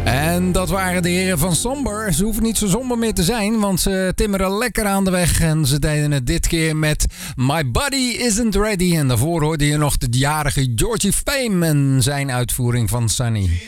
En dat waren de heren van Somber. Ze hoeven niet zo somber meer te zijn, want ze timmeren lekker aan de weg. En ze deden het dit keer met My Body Isn't Ready. En daarvoor hoorde je nog de jarige Georgie Fame en zijn uitvoering van Sunny.